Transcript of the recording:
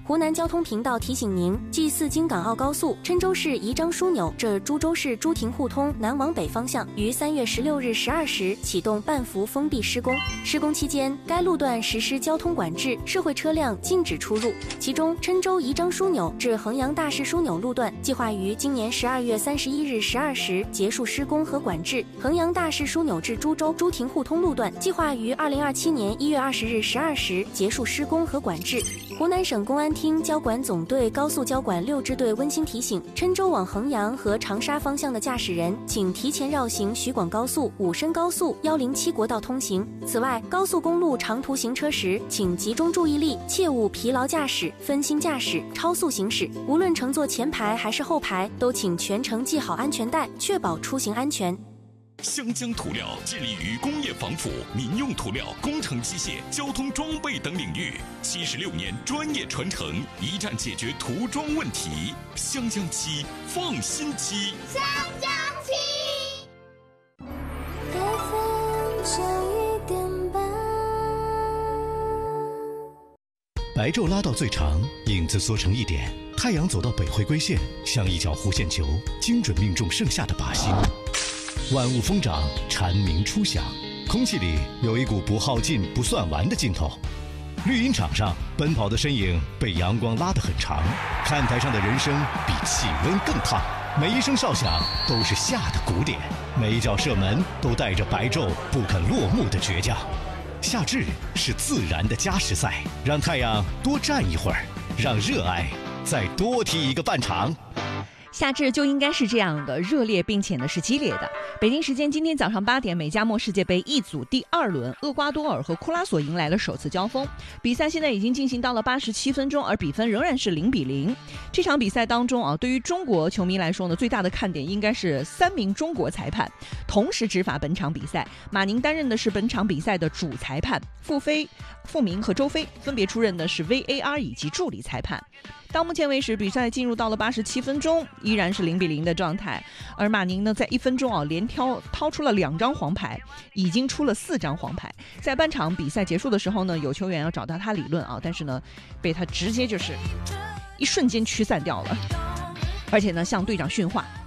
湖南交通频道提醒您：G4京港澳高速郴州市宜章枢纽至株洲市朱亭互通南往北方向于3月16日12时启动半幅封闭施工。施工期间，该路段实施交通管制，社会车辆禁止出入。其中，郴州宜章枢纽至衡阳大市枢纽路段计划于今年12月31日12时结束施工和管制；衡阳大市枢纽至株洲朱亭互通路段计划于2027年1月20日12时结束施工和管制。湖南省公安厅交管总队高速交管6支队温馨提醒：郴州往衡阳和长沙方向的驾驶人，请提前绕行徐广高速、武深高速、107国道通行。此外，高速公路长途行车时，请集中注意力，切勿疲劳驾驶、分心驾驶、超速行驶。无论乘坐前排还是后排，都请全程系好安全带，确保出行安全。 湘江涂料致力于工业防腐、民用涂料、工程机械、交通装备等领域，76年专业传承，一站解决涂装问题。湘江漆，放心漆。 湘江漆。 白昼拉到最长，影子缩成一点，太阳走到北回归线，像一脚弧线球，精准命中剩下的靶心。万物疯长，蝉鸣初响，空气里有一股不耗尽、不算完的劲头。绿茵场上，奔跑的身影被阳光拉得很长，看台上的人生比气温更烫。每一声哨响都是夏的鼓点，每一脚射门都带着白昼不肯落幕的倔强。夏至是自然的加时赛，让太阳多站一会儿，让热爱再多踢一个半场。 夏至就应该是这样的，热烈并且呢是激烈的。北京时间今天早上8点，美加墨世界杯一组第2轮，厄瓜多尔和库拉索迎来了首次交锋。比赛现在已经进行到了87分钟，而比分仍然是0-0。这场比赛当中对于中国球迷来说呢，最大的看点应该是3名中国裁判同时执法本场比赛。马宁担任的是本场比赛的主裁判，傅明和周飞分别出任的是 VAR 以及助理裁判。到目前为止，比赛进入到了87分钟，依然是0-0的状态。而马宁呢，在1分钟连掏出了2张黄牌，已经出了4张黄牌。在半场比赛结束的时候呢，有球员要找到他理论但是呢，被他直接就是一瞬间驱散掉了，而且呢，向队长训话。